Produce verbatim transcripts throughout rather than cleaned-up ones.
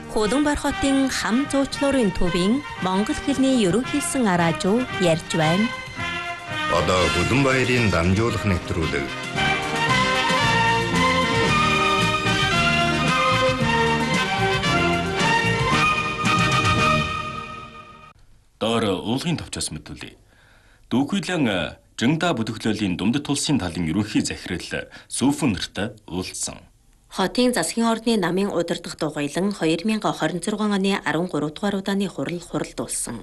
Хуланбар хотын хам зуучлуурын төвийн монгол хэлний ерөнхийсэн араажуу ярьж байна. Одоо Хуланбаярын дамжуулах нэвтрүүлэг. Доор уулгын товчоос мэдүүлээ. Дүүхүйлэн Жингда бүтэглөлийн Думдат улсын талын ерөнхий захирал Сүфэн нартай уулзсан. Хотын засгийн ордны намын удирдах дугуйлан хоёр мянган хорин зургаан оны арван гурав дугаар удааны хурал хуралдуулсан.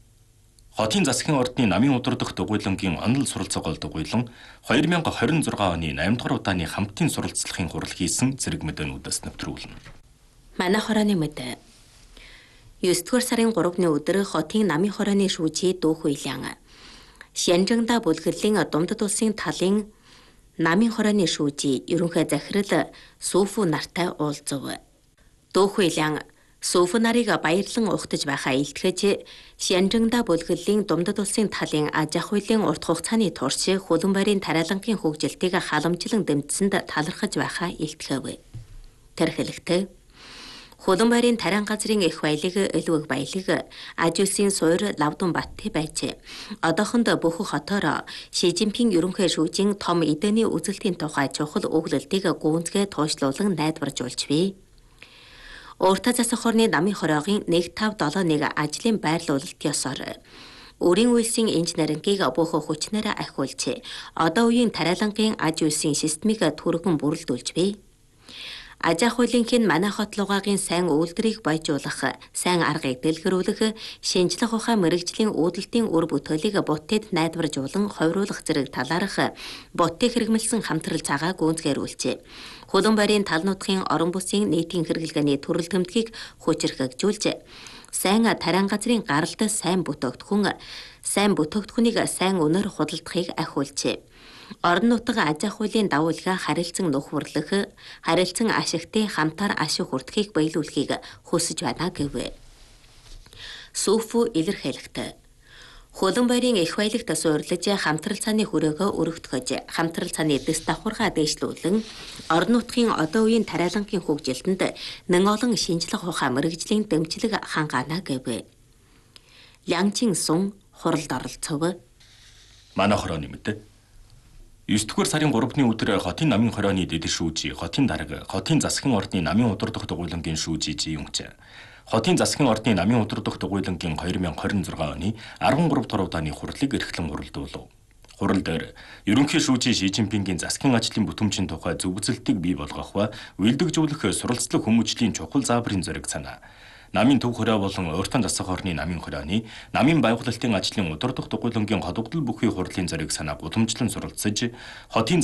Хотын засгийн ордны намын удирдах дугуйлангийн онол суралцах гол дугуйлан хоёр мянган хорин зургаан оны найман дугаар удааны хамтын суралцлагын хурал хийсэн зэрэг мэдээнүүдээс нэвтрүүлнэ. Манай хорооны мэдээ. есдүгээр сарын гуравны өдөр хотын намын хорооны шүүжий Дүүхүйлэн Шянжингда бүлэглэлийн Думдат улсын талын намын хорооны шүүжий ерөнхий захирал Сүфэн нартай уулзав. Дүүхүйлэн Сүфэн нарыг баярлан ухтаж байхаа илтгэж Шянжингда бүлэглэлийн Думдат улсын талын аж ахуй хуулийн урт хугацааны турш Хуланбаярын тариалангийн хөгжилтийг халамжлан дэмжсэнд талархаж байхаа илтгэв. Тэрхэлэгтээ Хуланбаярын тариан газрын их баялаг Элвэг баялаг аж улсын суур Лавдун Баттай байж одоохонд бүх хотоор Ши Жинпинг ерөнхий шүүжийн том эдэний үзэлтийн тухай чухал өгүүлэлтийг гүйцэтгэж туушлуулан найдваржуулж бий. Урта засах хорны намын хороогийн нэг тав долоо нэг ажлын байрлуулалт ёсоор өрийн үйлсийн инженерингийг бүх хүчнээр ахиулж одоо үеийн тариалангийн аж улсын системийг түргэн бүрэлдүүлж бий. Аж ахуйлынхын манай хот лугаагийн сайн үйлдвэрийг баяжуулах, сайн аргыг дэлгэрүүлэх, шинжлэх ухаан мэрэгжлийн үүдэлтийн үр бүтээлийг бутад найдваржуулан хойруулах зэрэг талаарх бутыг хэрэгмэлсэн хамтрал цагаа гүйцэтгүүлжээ. Хуланбаярын тал нутгийн орон бүсийн нийтийн хэрэглээний төрөл төмтгийг хүчирхэгжүүлж, сайн тариан газрын гаралд сайн бүтээгдэхүүн, сайн бүтээгдэхүүнийг сайн үнээр худалдахыг ахиулжээ. Орон нутгийн аж ахуйн давуулга харилцан нөхөрлөх, харилцан ашигтай хамтаар ашиг хүртэхийг биелүүлэхийг хүсэж байна гэв. Сүфэн илэрхийлэхдээ Хуланбаярын их баялагт суурлаж хамтрал цааны хүрээгөө өргөтгөж, хамтрал цааны дэс давхаргаа дээшлүүлэн орон нутгийн одоо үеийн тариалангийн хөгжилтөнд нэн олон шинжлэх ухаан мэрэгжлийн дэмжлэг хангаана гэв. Янчин Сун хуралд оролцов. Манай хорооны мэдээ. есдүгээр сарын гуравны өдөр хотын намын хорооны дэд шүүжий, хотын дарга, хотын засгийн ордны намын удирдах дугуйлангийн шүүжий Жиюнч, хотын засгийн ордны намын удирдах дугуйлангийн хоёр мянган хорин зургаан оны арван гурав дугаар удааны хурлыг эрхлэн уралдуулав. Хурал дээр ерөнхий шүүжий Ши Жинпингийн засгийн ажлын бүтэмжийн тухай зөв үзэлтийг бий болгох ба үйлдвэжүүлэх суралцлага хүмүүжлийн чухал зааврын зориг санаа. Намын төв хороо болон Уртан засах орны намын хорооны намын байгуулалтын ажлын удирдах дугуйлангийн холбогдол бүхий хурлын зориг санааг уламжлан суралцаж, хотын